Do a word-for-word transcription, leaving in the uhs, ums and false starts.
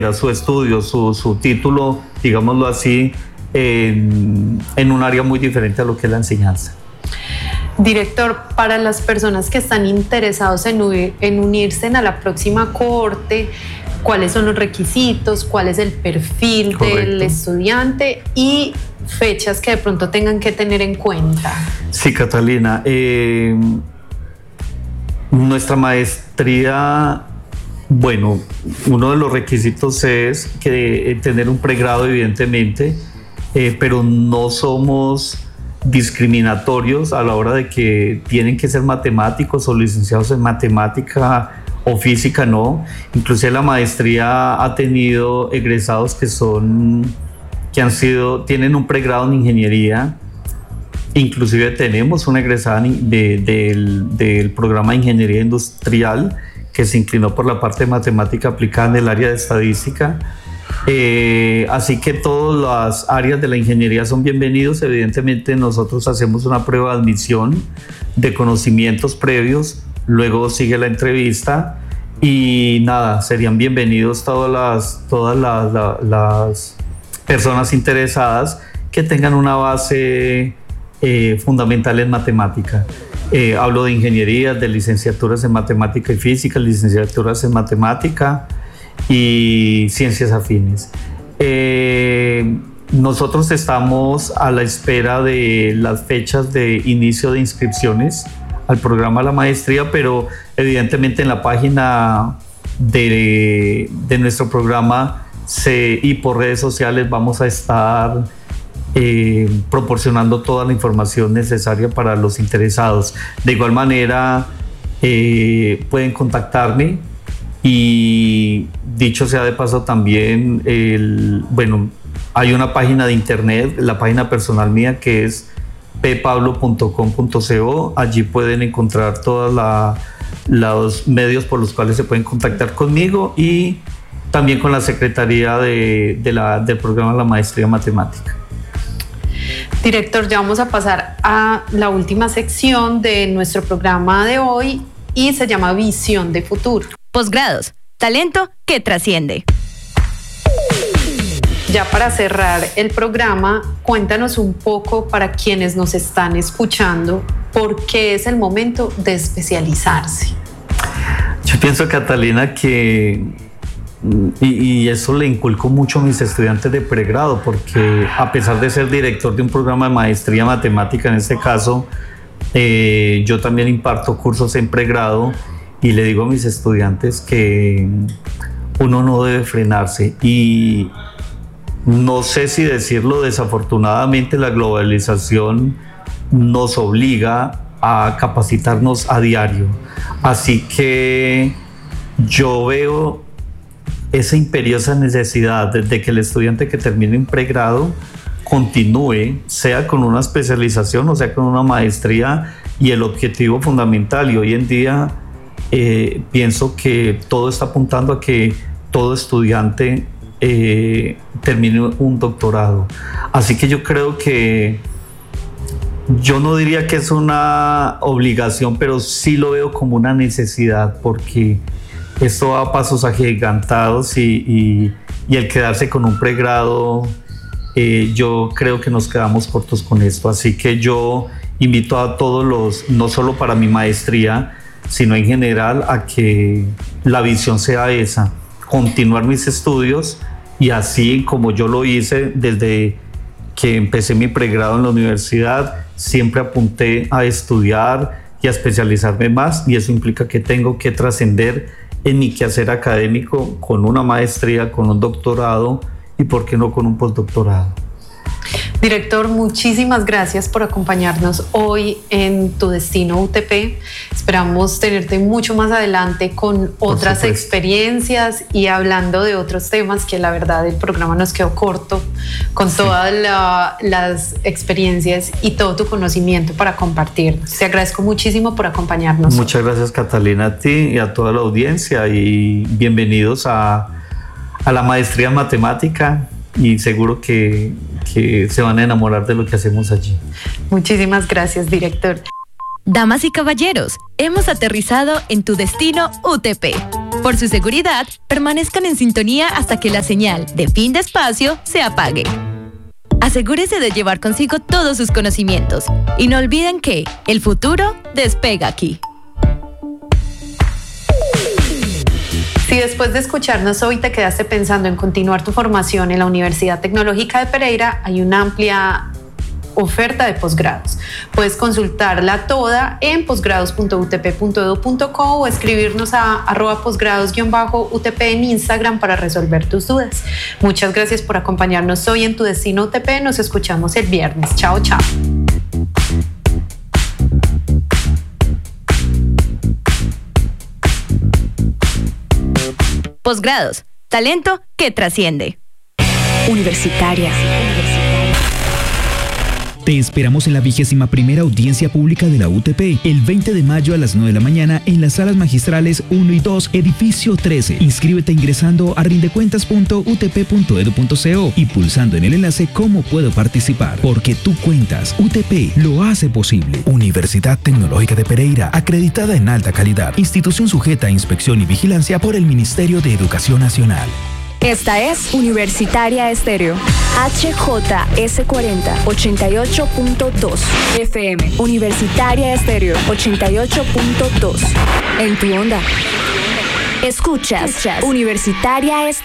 su estudio, su, su título, digámoslo así, en, en un área muy diferente a lo que es la enseñanza. Director, para las personas que están interesados en, unir, en unirse a la próxima cohorte, ¿cuáles son los requisitos? ¿Cuál es el perfil Correcto. Del estudiante? Y fechas que de pronto tengan que tener en cuenta. Sí, Catalina. Eh, nuestra maestría, bueno, uno de los requisitos es que tener un pregrado, evidentemente, eh, pero no somos discriminatorios a la hora de que tienen que ser matemáticos o licenciados en matemática o física, no. Inclusive la maestría ha tenido egresados que son, que han sido, tienen un pregrado en ingeniería. Inclusive tenemos una egresada de, del, del programa de ingeniería industrial que se inclinó por la parte de matemática aplicada en el área de estadística. Eh, así que todas las áreas de la ingeniería son bienvenidos. Evidentemente nosotros hacemos una prueba de admisión de conocimientos previos, luego sigue la entrevista y nada, serían bienvenidos todas las, todas las, las, las personas interesadas que tengan una base eh, fundamental en matemática. Eh, hablo de ingeniería, de licenciaturas en matemática y física, licenciaturas en matemática y ciencias afines. Eh, nosotros estamos a la espera de las fechas de inicio de inscripciones al programa de la maestría, pero evidentemente en la página de, de nuestro programa se, y por redes sociales vamos a estar eh, proporcionando toda la información necesaria para los interesados. De igual manera eh, pueden contactarme. Y dicho sea de paso también, el, bueno, hay una página de internet, la página personal mía que es p pablo punto com punto co. Allí pueden encontrar todos la, los medios por los cuales se pueden contactar conmigo y también con la Secretaría de, de la, del programa de la Maestría en Matemática. Director, ya vamos a pasar a la última sección de nuestro programa de hoy y se llama Visión de Futuro. Posgrados, talento que trasciende. Ya para cerrar el programa, cuéntanos un poco para quienes nos están escuchando, ¿por qué es el momento de especializarse? Yo pienso, Catalina, que y, y eso le inculco mucho a mis estudiantes de pregrado, porque a pesar de ser director de un programa de maestría en matemática, en este caso, eh, yo también imparto cursos en pregrado. Y le digo a mis estudiantes que uno no debe frenarse y no sé si decirlo, desafortunadamente la globalización nos obliga a capacitarnos a diario. Así que yo veo esa imperiosa necesidad de que el estudiante que termine un pregrado continúe, sea con una especialización o sea con una maestría, y el objetivo fundamental, y hoy en día Eh, pienso que todo está apuntando a que todo estudiante eh, termine un doctorado. Así que yo creo que yo no diría que es una obligación, pero sí lo veo como una necesidad, porque esto va a pasos agigantados y, y, y el quedarse con un pregrado, eh, yo creo que nos quedamos cortos con esto. Así que yo invito a todos los, no solo para mi maestría, sino en general, a que la visión sea esa, continuar mis estudios, y así como yo lo hice desde que empecé mi pregrado en la universidad, siempre apunté a estudiar y a especializarme más, y eso implica que tengo que trascender en mi quehacer académico con una maestría, con un doctorado y por qué no con un postdoctorado. Director, muchísimas gracias por acompañarnos hoy en Tu Destino U T P. Esperamos tenerte mucho más adelante con otras experiencias y hablando de otros temas, que la verdad el programa nos quedó corto, con sí. todas la, las experiencias y todo tu conocimiento para compartirnos. Te agradezco muchísimo por acompañarnos. Muchas gracias, Catalina, a ti y a toda la audiencia, y bienvenidos a, a la maestría en matemática. Y seguro que, que se van a enamorar de lo que hacemos allí. Muchísimas gracias, director. Damas y caballeros, hemos aterrizado en Tu Destino U T P. Por su seguridad, permanezcan en sintonía hasta que la señal de fin de espacio se apague. Asegúrese de llevar consigo todos sus conocimientos y no olviden que el futuro despega aquí. Si después de escucharnos hoy te quedaste pensando en continuar tu formación en la Universidad Tecnológica de Pereira, hay una amplia oferta de posgrados. Puedes consultarla toda en posgrados punto u t p punto e d u punto co o escribirnos a arroba posgrados-u t p en Instagram para resolver tus dudas. Muchas gracias por acompañarnos hoy en Tu Destino U T P. Nos escuchamos el viernes. Chao, chao. Posgrados, talento que trasciende. Universitaria. Te esperamos en la vigésima primera audiencia pública de la U T P, el veinte de mayo a las nueve de la mañana en las salas magistrales uno y dos, edificio trece. Inscríbete ingresando a rindecuentas punto u t p punto e d u punto co y pulsando en el enlace Cómo puedo participar. Porque tú cuentas, U T P lo hace posible. Universidad Tecnológica de Pereira, acreditada en alta calidad. Institución sujeta a inspección y vigilancia por el Ministerio de Educación Nacional. Esta es Universitaria Estéreo. H J S cuarenta, ochenta y ocho punto dos F M. Universitaria Estéreo, ochenta y ocho punto dos. En tu onda. Escuchas, Escuchas. Universitaria Estéreo.